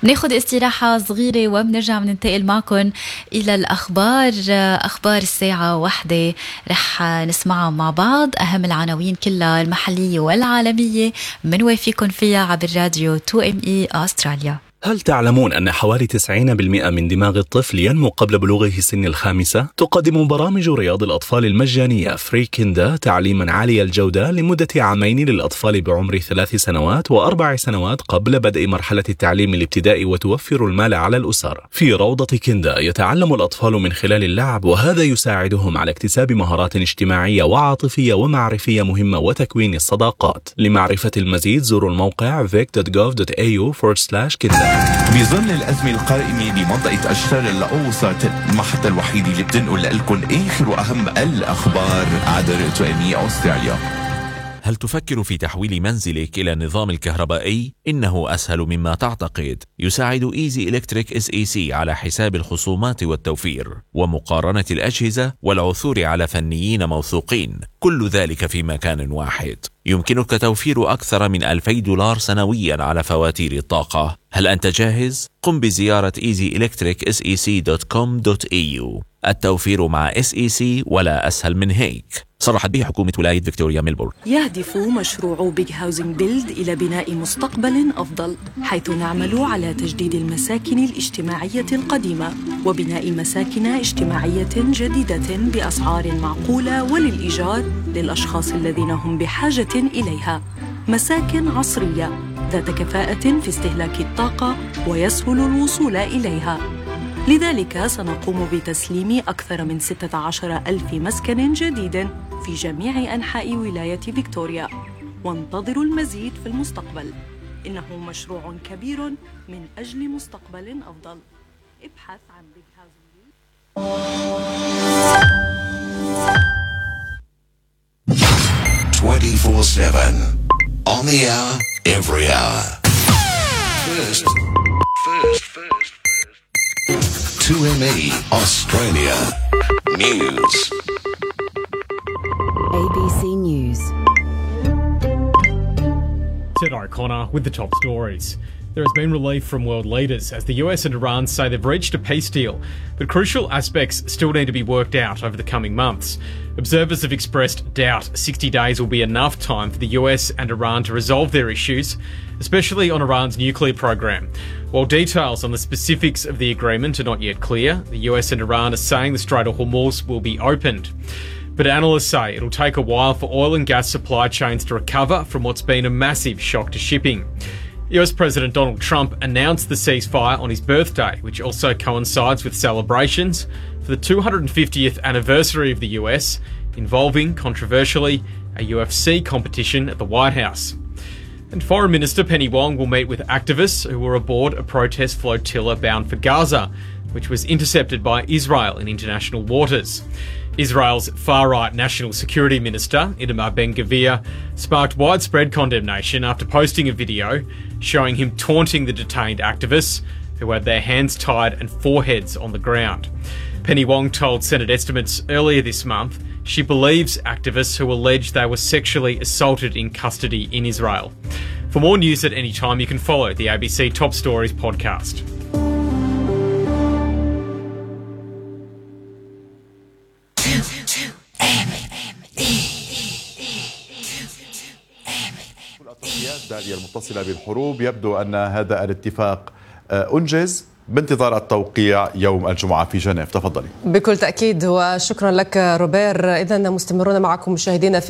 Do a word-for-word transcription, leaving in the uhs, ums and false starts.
ناخد استراحة صغيرة وبنرجع بننتقل معكم إلى الأخبار. أخبار الساعة واحدة رح نسمعها مع بعض، أهم العناوين كلها المحلية والعالمية منوافيكم فيها عبر راديو تو إم إي أستراليا. هل تعلمون أن حوالي تسعين بالمئة من دماغ الطفل ينمو قبل بلوغه سن الخامسة؟ تقدم برامج رياض الأطفال المجانية فري كيندا تعليما عالي الجودة لمدة عامين للأطفال بعمر ثلاث سنوات وأربع سنوات قبل بدء مرحلة التعليم الابتدائي، وتوفر المال على الأسر. في روضة كيندا يتعلم الأطفال من خلال اللعب، وهذا يساعدهم على اكتساب مهارات اجتماعية وعاطفية ومعرفية مهمة وتكوين الصداقات. لمعرفة المزيد زوروا الموقع فيك دوت جوف دوت إيه يو فورورد سلاش كيندا. بظل الأزمة القائمة بمنطقة أشتر اللاو، صارت المحطة الوحيدة اللي بتنقل لكم آخر وأهم الأخبار عبر تو إم إي أستراليا. هل تفكر في تحويل منزلك إلى النظام الكهربائي؟ إنه أسهل مما تعتقد. يساعد إيزي إلكتريك إس إي سي على حساب الخصومات والتوفير ومقارنة الأجهزة والعثور على فنيين موثوقين، كل ذلك في مكان واحد. يمكنك توفير أكثر من ألفي دولار سنويا على فواتير الطاقة. هل أنت جاهز؟ قم بزيارة إيزي إلكتريك إس إي سي دوت كوم دوت إي يو. التوفير مع إس إي سي ولا أسهل من هيك. صرحت به حكومة ولاية فيكتوريا ميلبورن. يهدف مشروع بيج هاوزنج بيلد إلى بناء مستقبل أفضل، حيث نعمل على تجديد المساكن الاجتماعية القديمة وبناء مساكن اجتماعية جديدة بأسعار معقولة وللإيجار للأشخاص الذين هم بحاجة إليها. مساكن عصرية ذات كفاءة في استهلاك الطاقة ويسهل الوصول إليها. لذلك سنقوم بتسليم أكثر من ستة عشر ألف مسكن جديد في جميع أنحاء ولاية فيكتوريا، وانتظروا المزيد في المستقبل. إنه مشروع كبير من أجل مستقبل أفضل. ابحث عن بيج هاوزنج. twenty-four seven on the hour, every hour. First, first, first, first. two M E Australia News. A B C News. Ted O'Connor with the top stories. There has been relief from world leaders as the U S and Iran say they've reached a peace deal, but crucial aspects still need to be worked out over the coming months. Observers have expressed doubt sixty days will be enough time for the U S and Iran to resolve their issues, especially on Iran's nuclear program. While details on the specifics of the agreement are not yet clear, the U S and Iran are saying the Strait of Hormuz will be opened. But analysts say it'll take a while for oil and gas supply chains to recover from what's been a massive shock to shipping. U S President Donald Trump announced the ceasefire on his birthday, which also coincides with celebrations for the two hundred fiftieth anniversary of the U S, involving, controversially, a U F C competition at the White House. And Foreign Minister Penny Wong will meet with activists who were aboard a protest flotilla bound for Gaza, which was intercepted by Israel in international waters. Israel's far-right National Security Minister, Itamar Ben-Gvir, sparked widespread condemnation after posting a video showing him taunting the detained activists who had their hands tied and foreheads on the ground. Penny Wong told Senate estimates earlier this month she believes activists who allege they were sexually assaulted in custody in Israel. For more news at any time, you can follow the A B C Top Stories podcast. الدالية المتصلة بالحروب. يبدو أن هذا الاتفاق أنجز بانتظار التوقيع يوم الجمعة في جنيف. تفضلي. بكل تأكيد وشكرا لك روبير. إذن مستمرون معكم مشاهدينا في